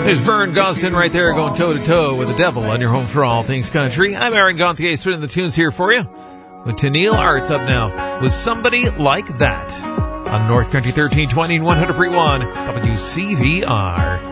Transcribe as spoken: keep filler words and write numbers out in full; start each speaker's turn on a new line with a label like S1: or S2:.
S1: There's Vern Gostin right there going toe-to-toe with the devil on your home for all things country. I'm Aaron Gonthier, spinning the tunes here for you. With Tenille Arts up now with Somebody Like That on North Country thirteen twenty and one hundred point one W C V R.